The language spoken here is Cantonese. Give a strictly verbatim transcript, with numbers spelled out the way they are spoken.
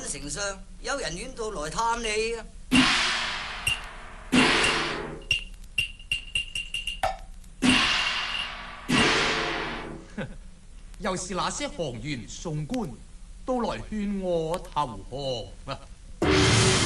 丞相，有人遠道來探你啊！ 又是那些行員、送官都來勸我投降啊！